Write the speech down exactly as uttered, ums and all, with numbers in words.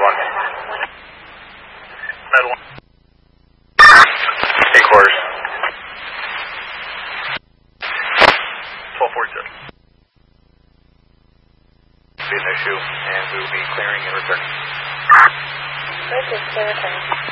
one. Med one. Eight quarters. twelve forty-seven. Be an issue, and we will be clearing and returning. Okay, clear returning.